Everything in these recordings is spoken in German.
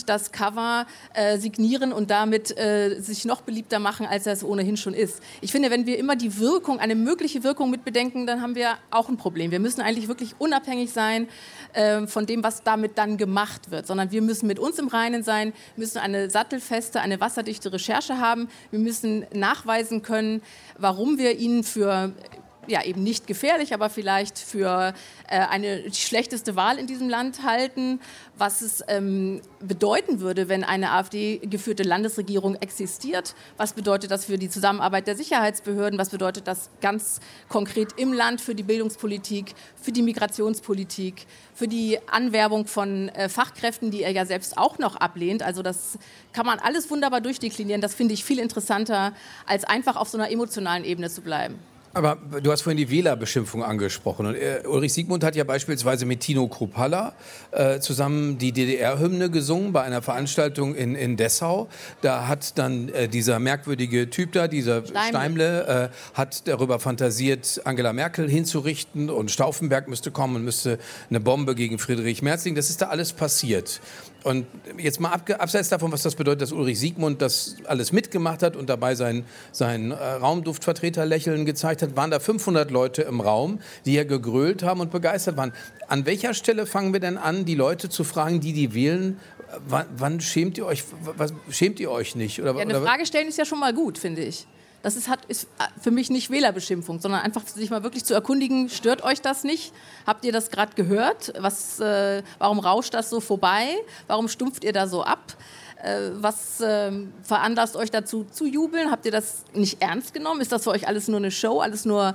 das Cover signieren und damit sich noch beliebter machen, als er es ohnehin schon ist. Ich finde, wenn wir immer die Wirkung, eine mögliche Wirkung mit bedenken, dann haben wir auch ein Problem. Wir müssen eigentlich wirklich unabhängig sein von dem, was damit dann gemacht wird, sondern wir müssen mit uns im Reinen sein, müssen eine sattelfeste, eine wasserdichte Recherche haben. Wir müssen nachweisen können, warum wir ihn für eben nicht gefährlich, aber vielleicht für die schlechteste Wahl in diesem Land halten, was es bedeuten würde, wenn eine AfD-geführte Landesregierung existiert, was bedeutet das für die Zusammenarbeit der Sicherheitsbehörden, was bedeutet das ganz konkret im Land für die Bildungspolitik, für die Migrationspolitik, für die Anwerbung von Fachkräften, die er ja selbst auch noch ablehnt. Also das kann man alles wunderbar durchdeklinieren. Das finde ich viel interessanter, als einfach auf so einer emotionalen Ebene zu bleiben. Aber du hast vorhin die Wählerbeschimpfung angesprochen. Und Ulrich Siegmund hat ja beispielsweise mit Tino Kruppalla zusammen die DDR-Hymne gesungen bei einer Veranstaltung in Dessau. Da hat dann dieser merkwürdige Typ da, dieser Steimle, hat darüber fantasiert, Angela Merkel hinzurichten und Stauffenberg müsste kommen und müsste eine Bombe gegen Friedrich Merz legen. Das ist da alles passiert. Und jetzt mal abseits davon, was das bedeutet, dass Ulrich Siegmund das alles mitgemacht hat und dabei sein Raumduftvertreterlächeln gezeigt hat, waren da 500 Leute im Raum, die ja gegrölt haben und begeistert waren. An welcher Stelle fangen wir denn an, die Leute zu fragen, die wählen, wann schämt ihr euch, schämt ihr euch nicht? Oder, eine Frage stellen ist ja schon mal gut, finde ich. Das ist für mich nicht Wählerbeschimpfung, sondern einfach sich mal wirklich zu erkundigen, stört euch das nicht? Habt ihr das gerade gehört? Warum rauscht das so vorbei? Warum stumpft ihr da so ab? Was veranlasst euch dazu zu jubeln? Habt ihr das nicht ernst genommen? Ist das für euch alles nur eine Show, alles nur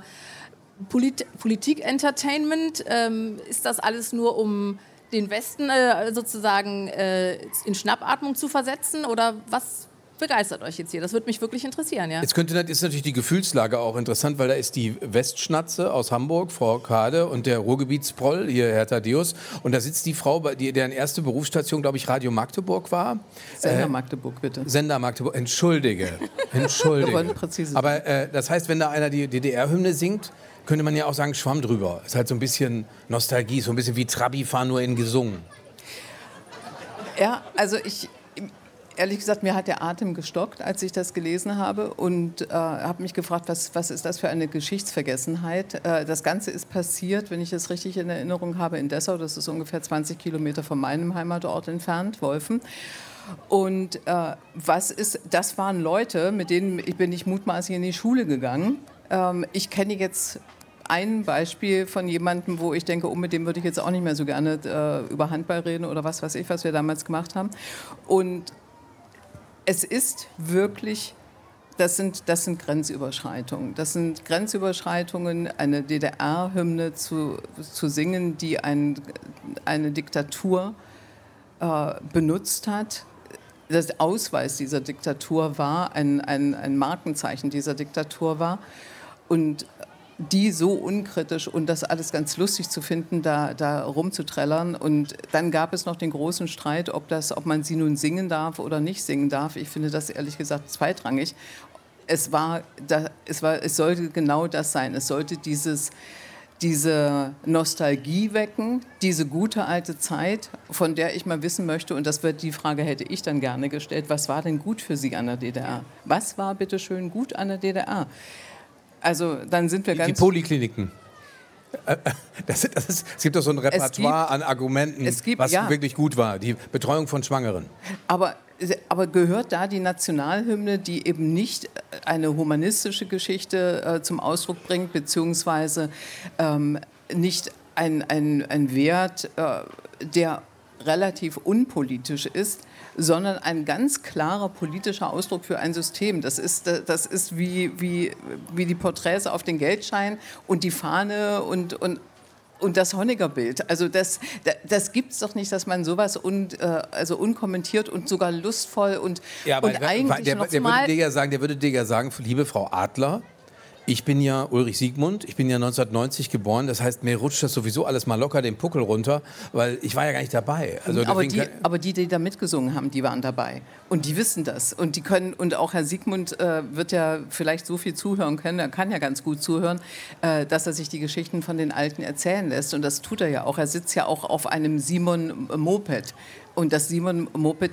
Politik-Entertainment? Ist das alles nur, um den Westen sozusagen in Schnappatmung zu versetzen? Oder was begeistert euch jetzt hier? Das würde mich wirklich interessieren, ja. Jetzt ist natürlich die Gefühlslage auch interessant, weil da ist die Westschnatze aus Hamburg, Frau Kade, und der Ruhrgebietsproll, hier Herr Thaddeus. Und da sitzt die Frau, deren erste Berufsstation, glaube ich, Radio Magdeburg war. Sender Magdeburg, bitte. Sender Magdeburg, entschuldige. Wir wollen präzise sein. Aber das heißt, wenn da einer die DDR-Hymne singt, könnte man ja auch sagen, Schwamm drüber. Ist halt so ein bisschen Nostalgie, so ein bisschen wie Trabi-Fahren, nur in gesungen. Ja, also ehrlich gesagt, mir hat der Atem gestockt, als ich das gelesen habe und habe mich gefragt, was ist das für eine Geschichtsvergessenheit? Das Ganze ist passiert, wenn ich es richtig in Erinnerung habe, in Dessau. Das ist ungefähr 20 Kilometer von meinem Heimatort entfernt, Wolfen. Und das waren Leute, mit denen bin ich mutmaßlich in die Schule gegangen. Ich kenne jetzt ein Beispiel von jemandem, wo ich denke, mit dem würde ich jetzt auch nicht mehr so gerne über Handball reden oder was weiß ich, was wir damals gemacht haben. Und es ist wirklich, das sind Grenzüberschreitungen. Das sind Grenzüberschreitungen, eine DDR-Hymne zu singen, die eine Diktatur benutzt hat. Das Ausweis dieser Diktatur war, ein Markenzeichen dieser Diktatur war. Und die so unkritisch und das alles ganz lustig zu finden, da rumzuträllern. Und dann gab es noch den großen Streit, ob man sie nun singen darf oder nicht singen darf. Ich finde das ehrlich gesagt zweitrangig. Es sollte genau das sein. Es sollte diese Nostalgie wecken, diese gute alte Zeit, von der ich mal wissen möchte, und die Frage hätte ich dann gerne gestellt, was war denn gut für Sie an der DDR? Was war bitte schön gut an der DDR? Also dann sind wir die Polikliniken. Es gibt doch so ein Repertoire an Argumenten, was wirklich gut war. Die Betreuung von Schwangeren. Aber gehört da die Nationalhymne, die eben nicht eine humanistische Geschichte zum Ausdruck bringt, beziehungsweise nicht ein Wert, der relativ unpolitisch ist, sondern ein ganz klarer politischer Ausdruck für ein System. Das ist wie die Porträts auf den Geldscheinen und die Fahne und das Honecker-Bild. Also das gibt es doch nicht, dass man sowas unkommentiert und sogar lustvoll und eigentlich der würde dir ja sagen, liebe Frau Adler, ich bin ja Ulrich Siegmund, ich bin ja 1990 geboren, das heißt, mir rutscht das sowieso alles mal locker den Puckel runter, weil ich war ja gar nicht dabei. Also aber die da mitgesungen haben, die waren dabei. Und die wissen das. Und die können, und auch Herr Siegmund wird ja vielleicht so viel zuhören können, er kann ja ganz gut zuhören, dass er sich die Geschichten von den Alten erzählen lässt. Und das tut er ja auch. Er sitzt ja auch auf einem Simon-Moped. Und das Simon-Moped